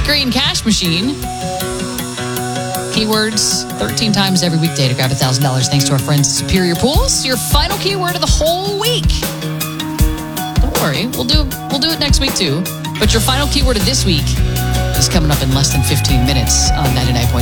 Green Cash Machine. Keywords 13 times every weekday to grab $1,000 thanks to our friends at Superior Pools. Your final keyword of the whole week. Don't worry, we'll do it next week too. But your final keyword of this week is coming up in less than 15 minutes on 99.9